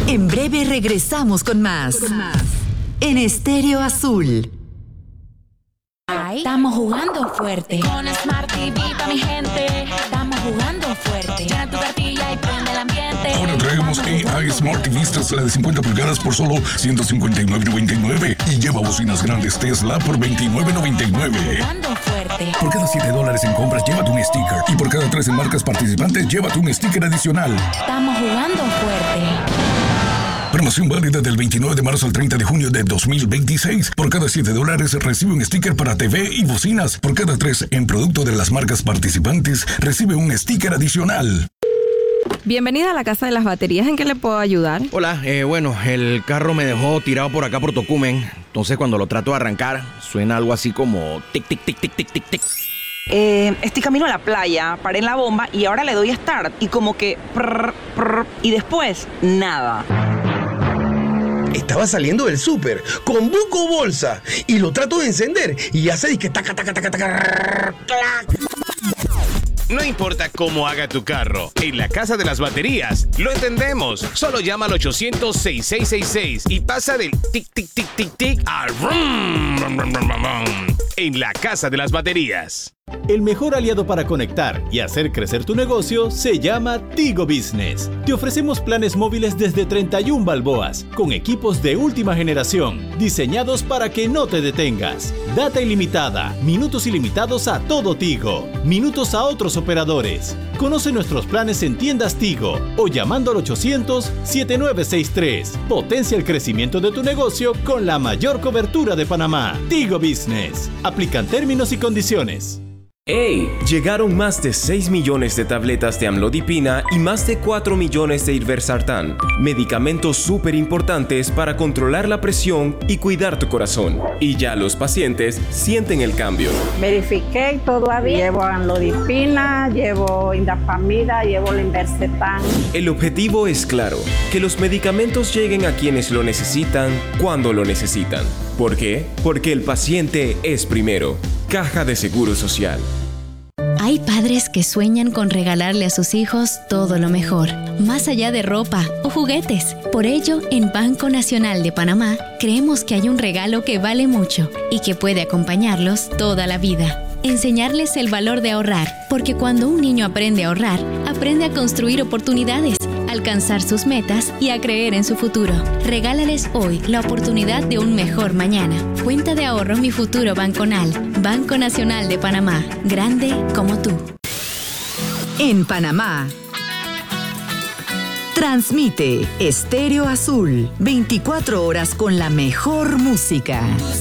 En breve regresamos con más. En Estéreo Azul. Estamos jugando fuerte. Con Smart TV para mi gente. Estamos jugando fuerte. Llena tu cartilla y prende el ambiente. Ahora traemos AI Smart TVs, la de 50 pulgadas por solo $159.99 y lleva bocinas grandes Tesla por $29.99. Jugando fuerte. Por cada $7 en compras, llévate un sticker. Y por cada 3 en marcas participantes, llévate un sticker adicional. Estamos jugando fuerte. Promoción válida del 29 de marzo al 30 de junio de 2026. Por cada $7 recibe un sticker para TV y bocinas. Por cada 3 en producto de las marcas participantes, recibe un sticker adicional. Bienvenida a la Casa de las Baterías. ¿En qué le puedo ayudar? Hola, bueno, el carro me dejó tirado por acá por Tocumen. Entonces cuando lo trato de arrancar, suena algo así como tic, tic, tic, tic, tic, tic, tic. Estoy camino a la playa, paré en la bomba y ahora le doy start y como que prr, prr, y después nada. Estaba saliendo del súper con buco bolsa y lo trato de encender y hace que taca, taca, taca, taca, clac. No importa cómo haga tu carro, en la Casa de las Baterías lo entendemos. Solo llama al 800-6666 y pasa del tic, tic, tic, tic, tic al rum, rum, rum, rum, rum, en la Casa de las Baterías. El mejor aliado para conectar y hacer crecer tu negocio se llama Tigo Business. Te ofrecemos planes móviles desde 31 balboas, con equipos de última generación, diseñados para que no te detengas. Data ilimitada, minutos ilimitados a todo Tigo, minutos a otros operadores. Conoce nuestros planes en tiendas Tigo o llamando al 800-7963. Potencia el crecimiento de tu negocio con la mayor cobertura de Panamá. Tigo Business. Aplican términos y condiciones. ¡Hey! Llegaron más de 6 millones de tabletas de amlodipina y más de 4 millones de irbesartán, medicamentos súper importantes para controlar la presión y cuidar tu corazón. Y ya los pacientes sienten el cambio. Verifiqué, todo va bien. Llevo amlodipina, llevo indapamida, llevo linbercetán. El objetivo es claro, que los medicamentos lleguen a quienes lo necesitan, cuando lo necesitan. ¿Por qué? Porque el paciente es primero. Caja de Seguro Social. Hay padres que sueñan con regalarle a sus hijos todo lo mejor, más allá de ropa o juguetes. Por ello, en Banco Nacional de Panamá, creemos que hay un regalo que vale mucho y que puede acompañarlos toda la vida. Enseñarles el valor de ahorrar, porque cuando un niño aprende a ahorrar, aprende a construir oportunidades, alcanzar sus metas y a creer en su futuro. Regálales hoy la oportunidad de un mejor mañana. Cuenta de ahorro Mi Futuro Banconal. Banco Nacional de Panamá. Grande como tú. En Panamá. Transmite Estéreo Azul. 24 horas con la mejor música.